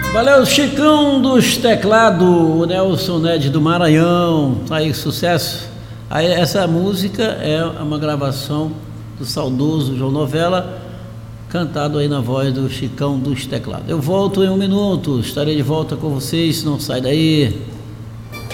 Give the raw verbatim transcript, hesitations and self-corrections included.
Valeu, Chicão dos Teclados, o Nelson Ned do Maranhão, tá aí, sucesso. Aí, essa música é uma gravação do saudoso João Novella, cantado aí na voz do Chicão dos Teclados. Eu volto em um minuto, estarei de volta com vocês, não sai daí.